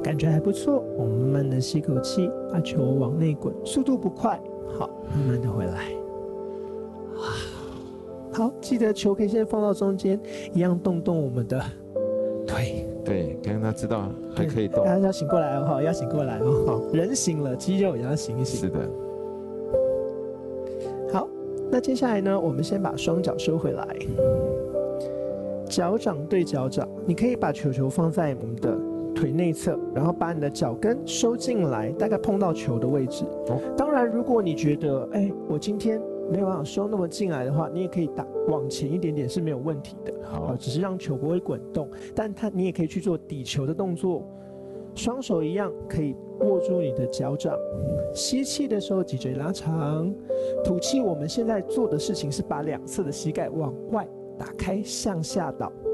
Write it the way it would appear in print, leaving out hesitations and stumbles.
感觉还不错，我们慢慢的吸口气，把球往内滚，速度不快，好，慢慢的回来。好，记得球可以先放到中间，一样动动我们的腿。 对，刚刚他知道还可以动， 大家要醒过来哦，要醒过来哦，人醒了，肌肉也要醒一醒。 是的。 好，那接下来呢，我们先把双脚收回来，脚掌对脚掌，你可以把球放在我们的腿内侧，然后把你的脚跟收进来，大概碰到球的位置。当然，如果你觉得，我今天没有办法收那么进来的话，你也可以往前一点点是没有问题的。 好， 只是让球不会滚动，但你也可以去做抵球的动作，双手一样可以握住你的脚掌，吸气的时候脊椎拉长，吐气。我们现在做的事情是把两侧的膝盖往外打开，向下倒。